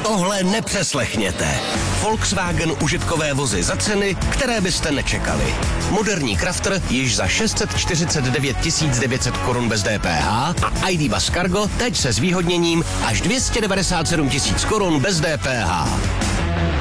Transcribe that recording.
Tohle nepřeslechněte. Volkswagen užitkové vozy za ceny, které byste nečekali. Moderní Crafter již za 649 900 korun bez DPH a ID Buzz Cargo teď se zvýhodněním až 297 000 korun bez DPH.